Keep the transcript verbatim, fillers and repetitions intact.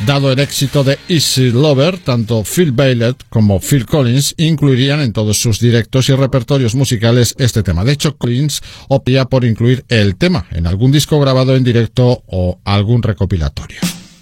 Dado el éxito de Easy Lover, tanto Phil Bailey como Phil Collins incluirían en todos sus directos y repertorios musicales este tema. De hecho, Collins optaría por incluir el tema en algún disco grabado en directo o algún recopilatorio.